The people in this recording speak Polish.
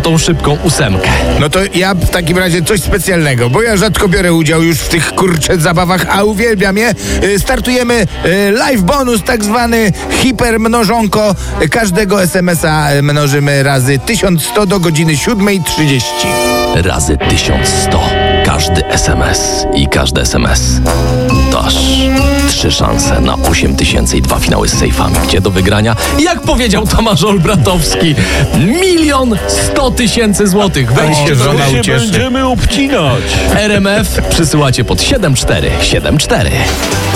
tą szybką 8. No to ja w takim razie coś specjalnego, bo ja rzadko biorę udział już w tych zabawach, a uwielbiam je. Startujemy live bonus, tak zwany hipermnożonko. Każdego SMS-a mnożymy razy 1100 do godziny 7:30. Razy 1100. Każdy SMS i każdy SMS. Toż 3 szanse na 8000 i 2 finały z sejfami. Gdzie do wygrania? Jak powiedział Tomasz Olbratowski, 1 100 000 złotych. Wejdźcie do żona się ucieszy. będziemy obcinać. RMF przysyłacie pod 7474.